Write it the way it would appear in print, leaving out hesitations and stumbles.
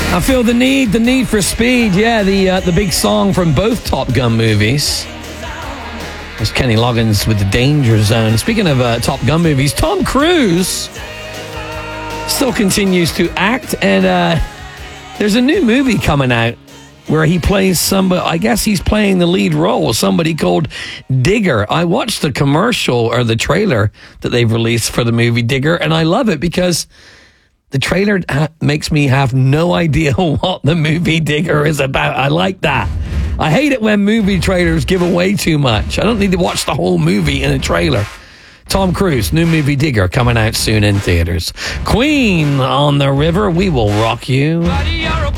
I feel the need for speed. Yeah, the big song from both Top Gun movies. It's Kenny Loggins with The Danger Zone. Speaking of Top Gun movies, Tom Cruise still continues to act, and there's a new movie coming out where he plays somebody. I guess he's playing the lead role, somebody called Digger. I watched the commercial or the trailer that they've released for the movie Digger, and I love it because the trailer makes me have no idea what the movie Digger is about. I like that. I hate it when movie trailers give away too much. I don't need to watch the whole movie in a trailer. Tom Cruise, new movie Digger, coming out soon in theaters. Queen on the River, we will rock you.